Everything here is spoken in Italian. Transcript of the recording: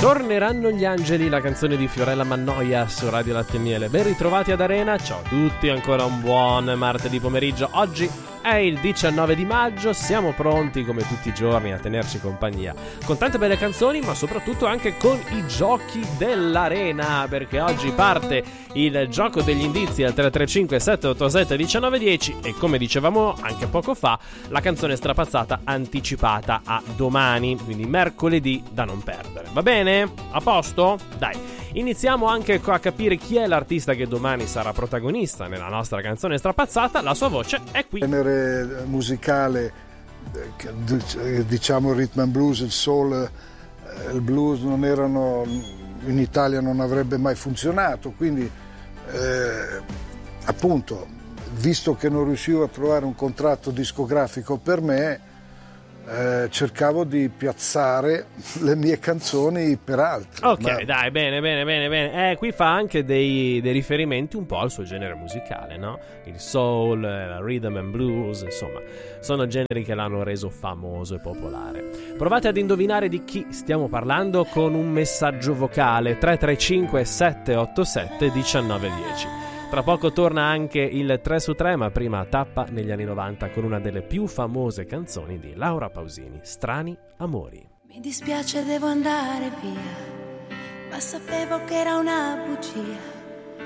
Torneranno gli angeli, la canzone di Fiorella Mannoia su Radio Latte e Miele. Ben ritrovati ad Arena, ciao a tutti, ancora un buon martedì pomeriggio. Oggi è il 19 di maggio, siamo pronti come tutti i giorni a tenerci compagnia con tante belle canzoni, ma soprattutto anche con i giochi dell'Arena, perché oggi parte il gioco degli indizi al 335 787 1910 e, come dicevamo anche poco fa, la canzone strapazzata anticipata a domani, quindi mercoledì, da non perdere. Va bene? A posto? Dai, iniziamo anche a capire chi è l'artista che domani sarà protagonista nella nostra canzone strapazzata. La sua voce è qui. Il genere musicale, diciamo il rhythm and blues, il soul, il blues non erano, in Italia non avrebbe mai funzionato, quindi appunto, visto che non riuscivo a trovare un contratto discografico per me, cercavo di piazzare le mie canzoni per altri. Ok, dai, bene. Qui fa anche dei riferimenti un po' al suo genere musicale, no? Il soul, il rhythm and blues, insomma, sono generi che l'hanno reso famoso e popolare. Provate ad indovinare di chi stiamo parlando con un messaggio vocale 335 787 1910. Tra poco torna anche il 3 su 3, ma prima tappa negli anni 90 con una delle più famose canzoni di Laura Pausini, Strani Amori. Mi dispiace, devo andare via, ma sapevo che era una bugia.